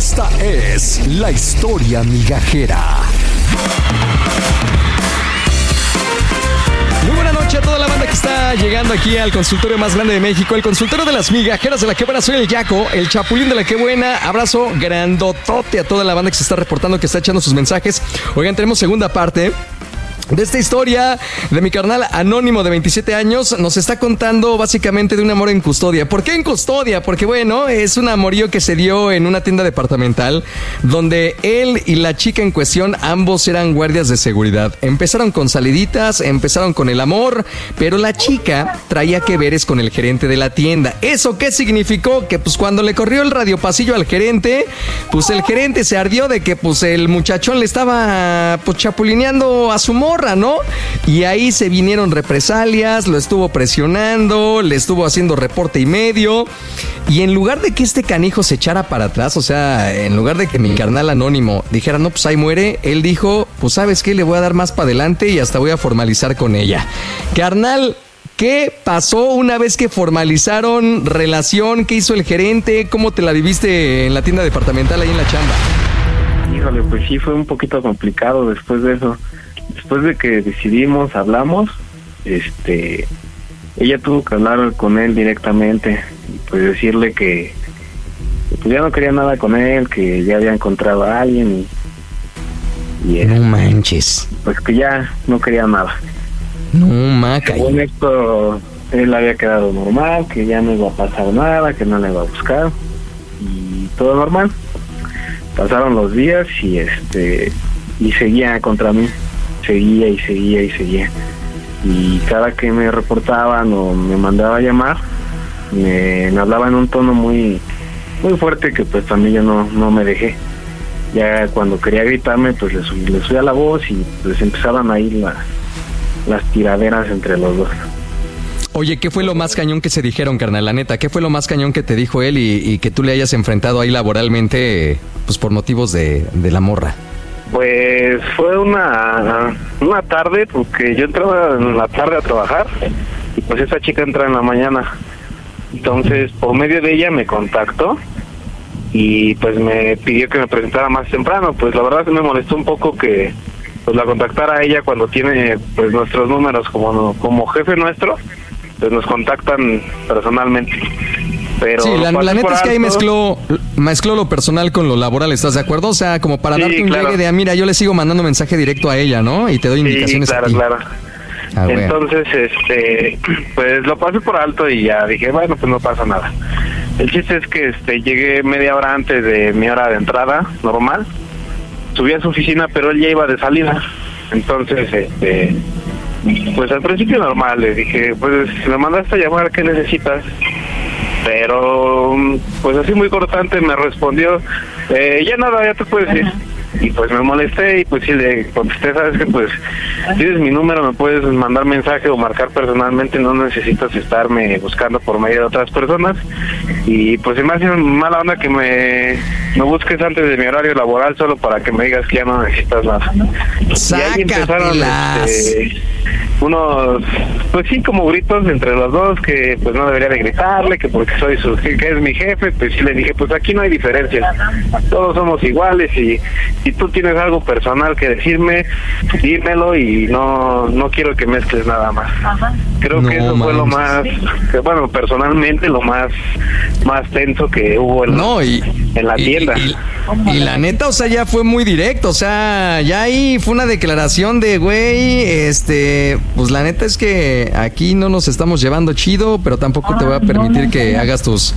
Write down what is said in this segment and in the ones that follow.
Esta es la historia migajera. Muy buena noche a toda la banda que está llegando aquí al consultorio más grande de México, el consultorio de las migajeras de La Qué Buena. Soy el Yaco, el chapulín de La Qué Buena. Abrazo grandotote a toda la banda que se está reportando, que está echando sus mensajes. Oigan, tenemos segunda parte de esta historia de mi carnal anónimo de 27 años. Nos está contando básicamente de un amor en custodia. ¿Por qué en custodia? Porque bueno, es un amorío que se dio en una tienda departamental donde él y la chica en cuestión ambos eran guardias de seguridad. Empezaron con saliditas, empezaron con el amor, pero la chica traía que veres con el gerente de la tienda. ¿Eso qué significó? Que pues cuando le corrió el radiopasillo al gerente, pues el gerente se ardió de que pues el muchachón le estaba pues chapulineando a su morra, ¿no? Y ahí se vinieron represalias, lo estuvo presionando, le estuvo haciendo reporte y medio. Y en lugar de que este canijo se echara para atrás, o sea, en lugar de que mi carnal anónimo dijera, no, pues ahí muere, él dijo, pues ¿sabes qué? Le voy a dar más para adelante y hasta voy a formalizar con ella. Carnal, ¿qué pasó una vez que formalizaron relación? ¿Qué hizo el gerente? ¿Cómo te la viviste en la tienda departamental ahí en la chamba? Híjole, pues sí, fue un poquito complicado después de eso. Después de que decidimos, hablamos, ella tuvo que hablar con él directamente y pues decirle que pues ya no quería nada con él, que ya había encontrado a alguien y no manches. Pues que ya no quería nada. No, maca. Según esto, él había quedado normal, que ya no iba a pasar nada, que no le iba a buscar y todo normal. Pasaron los días y seguía contra mí. Seguía. Y cada que me reportaban o me mandaba a llamar, me hablaba en un tono muy muy fuerte que pues también yo no me dejé. Ya cuando quería gritarme, pues le subía la voz y pues empezaban ahí las tiraderas entre los dos. Oye, ¿qué fue lo más cañón que se dijeron, carnal? La neta, ¿qué fue lo más cañón que te dijo él y que tú le hayas enfrentado ahí laboralmente, pues por motivos de la morra? Pues fue una tarde, porque yo entraba en la tarde a trabajar y pues esa chica entra en la mañana. Entonces, por medio de ella me contactó y pues me pidió que me presentara más temprano. Pues la verdad me molestó un poco que pues la contactara a ella cuando tiene pues nuestros números como jefe nuestro, pues nos contactan personalmente. Pero sí, la neta es que ahí mezcló lo personal con lo laboral, ¿estás de acuerdo? O sea, como para darte un llegue de, mira, yo le sigo mandando mensaje directo a ella, ¿no? Y te doy indicaciones a ti. Claro. Entonces, pues lo pasé por alto y ya dije, bueno, pues no pasa nada. El chiste es que llegué media hora antes de mi hora de entrada, normal. Subí a su oficina, pero él ya iba de salida. Entonces, pues al principio normal, le dije, pues me mandaste a llamar, ¿qué necesitas? Pero pues así muy cortante me respondió, ya nada, ya te puedes ir. Y pues me molesté y pues sí le contesté, sabes que pues tienes mi número, me puedes mandar mensaje o marcar personalmente, no necesitas estarme buscando por medio de otras personas. Y pues se me hace mala onda que me busques antes de mi horario laboral solo para que me digas que ya no necesitas nada. Y ahí empezaron unos, pues sí, como gritos entre los dos, que pues no debería de gritarle, que porque que es mi jefe. Pues sí le dije, pues aquí no hay diferencias, todos somos iguales y si tú tienes algo personal que decirme, dímelo y no quiero que mezcles nada más. Creo que eso fue lo más, bueno, personalmente lo más tenso que hubo en la tienda. Y la neta, o sea, ya fue muy directo, o sea, ya ahí fue una declaración de, güey, pues la neta es que aquí no nos estamos llevando chido, pero tampoco te voy a permitir que hagas tus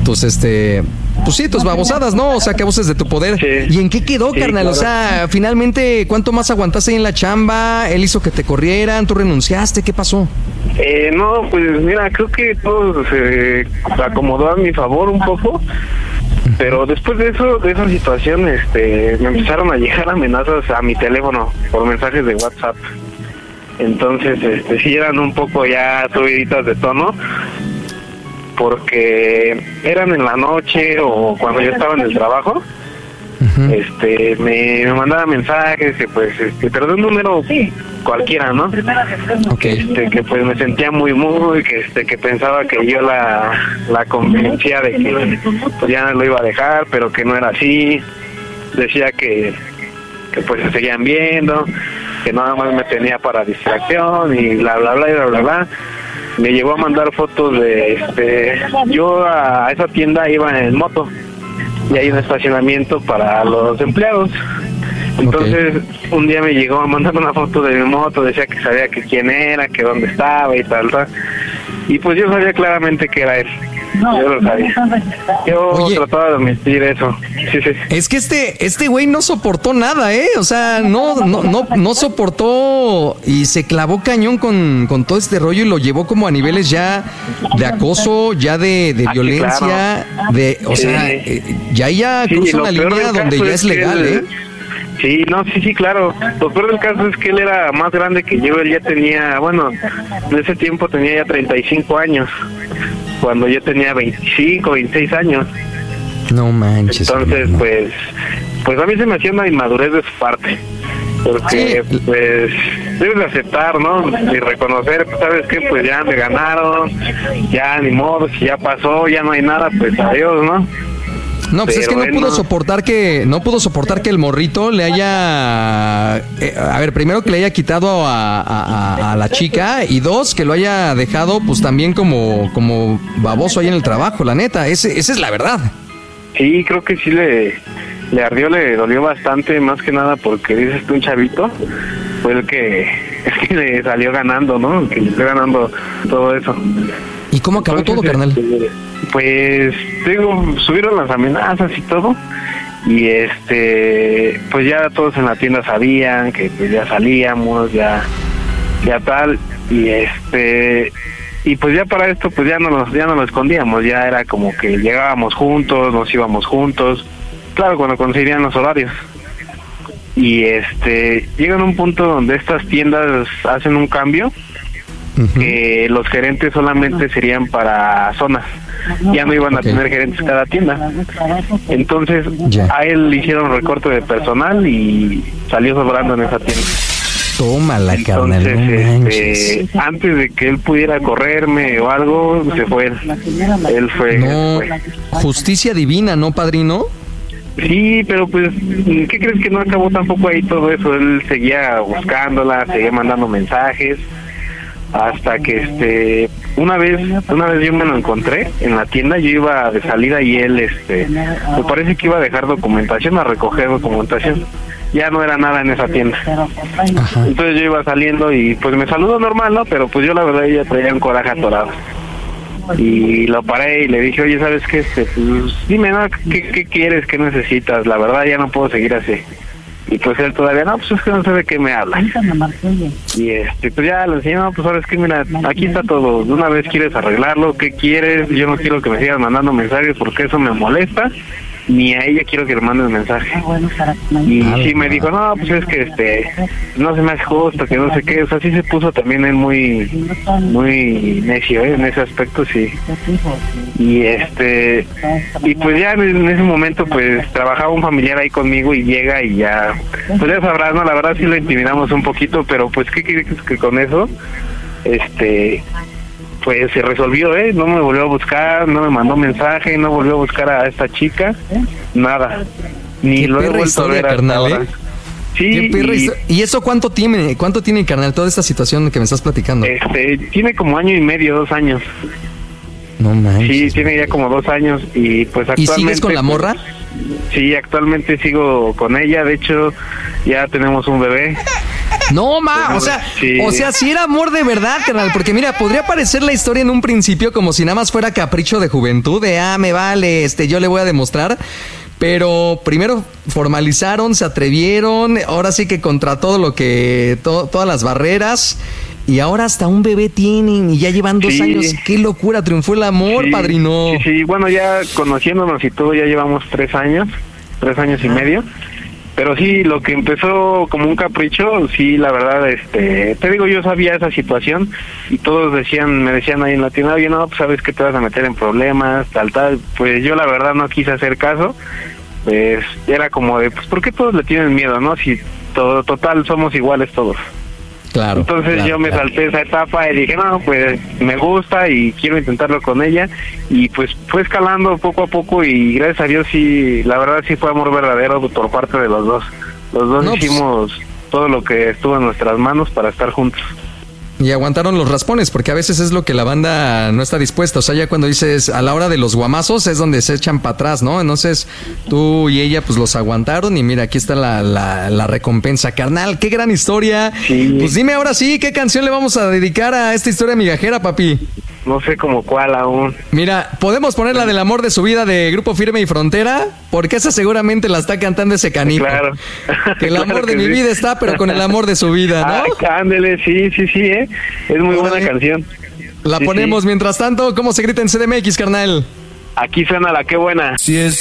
babosadas, ¿no? O sea, que abuses de tu poder. Sí. ¿Y en qué quedó, carnal? Claro. O sea, finalmente, ¿cuánto más aguantaste ahí en la chamba? ¿Él hizo que te corrieran? ¿Tú renunciaste? ¿Qué pasó? No, pues mira, creo que todo se acomodó a mi favor un poco. Pero después de esa situación, me empezaron a llegar amenazas a mi teléfono por mensajes de WhatsApp. Entonces, sí eran un poco ya subiditas de tono, porque eran en la noche o cuando yo estaba en el trabajo. me mandaba mensajes que pues pero de un número cualquiera, ¿no? Okay. Que pues me sentía muy que pensaba que yo la convencía de que pues ya lo iba a dejar, pero que no era así. Decía que pues se seguían viendo, que nada más me tenía para distracción y bla bla bla y bla bla bla. Me llegó a mandar fotos de yo a esa tienda iba en moto y hay un estacionamiento para los empleados. Entonces un día me llegó a mandar una foto de mi moto, decía que sabía que quién era, que dónde estaba y tal. Y pues yo sabía claramente que era él. Yo lo sabía. Yo trataba de omitir eso. Sí. Es que este güey no soportó nada, o sea, no soportó y se clavó cañón con todo este rollo y lo llevó como a niveles ya de acoso, ya de violencia, claro. O sea, ya cruza una línea donde ya es legal, Sí, claro. Lo peor del caso es que él era más grande que yo. Él ya tenía, en ese tiempo tenía ya 35 años, cuando yo tenía 25, 26 años. No manches. Entonces, pues a mí se me hacía una inmadurez de su parte. Porque, pues, debes de aceptar, ¿no? Y reconocer, ¿sabes qué? Pues ya me ganaron, ya ni modo, si ya pasó, ya no hay nada, pues adiós, ¿no? No, pues es que no pudo soportar que el morrito le haya primero que le haya quitado a la chica y dos, que lo haya dejado pues también como baboso ahí en el trabajo, la neta, esa es la verdad. Sí, creo que sí le ardió, le dolió bastante, más que nada porque dices que un chavito fue el que le salió ganando, ¿no? Que le fue ganando todo eso. ¿Y cómo acabó todo, carnal? Pues, subieron las amenazas y todo, y pues ya todos en la tienda sabían que pues ya salíamos, ya tal, y pues ya para esto pues ya no lo escondíamos, ya era como que llegábamos juntos, nos íbamos juntos, claro, cuando coincidían los horarios. Y llegan a un punto donde estas tiendas hacen un cambio, que los gerentes solamente serían para zonas, ya no iban a tener gerentes cada tienda. Entonces a él le hicieron recorte de personal y salió sobrando en esa tienda. Tómala, carnal. Entonces, antes de que él pudiera correrme o algo, se fue él. Él fue. No, justicia divina, ¿no, padrino? Sí, pero pues, ¿qué crees que no acabó tampoco ahí todo eso? Él seguía buscándola, seguía mandando mensajes, hasta que una vez yo me lo encontré en la tienda. Yo iba de salida y él me parece que iba a dejar documentación, a recoger documentación. Ya no era nada en esa tienda. Ajá. Entonces yo iba saliendo y pues me saludó normal, ¿no? Pero pues yo la verdad ya traía un coraje atorado. Y lo paré y le dije, oye, ¿sabes qué? Pues dime, ¿no? ¿Qué quieres? ¿Qué necesitas? La verdad ya no puedo seguir así. Y pues él todavía, no, pues es que no sé de qué me habla. Y pues ya le enseñé, no, pues ahora es que mira, aquí está todo. De una vez quieres arreglarlo, ¿qué quieres? Yo no quiero que me sigas mandando mensajes porque eso me molesta. Ni a ella quiero que le mande un mensaje. Y sí me dijo, no, pues es que no se me hace justo, que no sé qué. O sea, sí se puso también él muy necio, en ese aspecto, sí. Y pues ya en ese momento pues trabajaba un familiar ahí conmigo y llega y ya, pues ya sabrás, ¿no? La verdad sí lo intimidamos un poquito, pero pues ¿qué quieres que con eso? Pues se resolvió, no me volvió a buscar, no me mandó mensaje, no volvió a buscar a esta chica, nada. Ni lo he vuelto a ver hasta ahora. Sí. ¿Y eso cuánto tiene, carnal, toda esta situación que me estás platicando? Tiene como 1 año y medio, 2 años. No manches. Sí, tiene ya como 2 años y pues actualmente... ¿Y sigues con la morra? Sí, actualmente sigo con ella, de hecho ya tenemos un bebé. No, o sea, si era amor de verdad, carnal, porque mira, podría parecer la historia en un principio como si nada más fuera capricho de juventud, de me vale, yo le voy a demostrar, pero primero formalizaron, se atrevieron, ahora sí que contra todo lo que, todas las barreras, y ahora hasta un bebé tienen y ya llevan 2 años, qué locura, triunfó el amor, padrino. Sí, bueno, ya conociéndonos y todo, ya llevamos 3 años y medio. Pero sí, lo que empezó como un capricho, sí, la verdad, te digo, yo sabía esa situación y todos me decían ahí en la tienda, oye, no, pues sabes que te vas a meter en problemas, tal, pues yo la verdad no quise hacer caso pues era como de, pues, ¿por qué todos le tienen miedo, no? Si total somos iguales todos. Claro. Entonces yo me salté esa etapa y dije, no, pues me gusta y quiero intentarlo con ella. Y pues fue escalando poco a poco y gracias a Dios sí, la verdad sí fue amor verdadero por parte de los dos. Los dos hicimos todo lo que estuvo en nuestras manos para estar juntos. Y aguantaron los raspones, porque a veces es lo que la banda no está dispuesta. O sea, ya cuando dices a la hora de los guamazos es donde se echan para atrás, ¿no? Entonces tú y ella pues los aguantaron y mira, aquí está la recompensa. Carnal, qué gran historia. Sí. Pues dime ahora sí, ¿qué canción le vamos a dedicar a esta historia migajera, papi? No sé como cuál aún. Mira, ¿podemos poner la del amor de su vida de Grupo Firme y Frontera? Porque esa seguramente la está cantando ese canijo. Claro. Que el amor de mi vida está, pero con el amor de su vida, ¿no? Ándele, sí, es muy buena canción. La ponemos. Mientras tanto, ¿cómo se grita en CDMX, carnal? Aquí suena la qué buena. Si es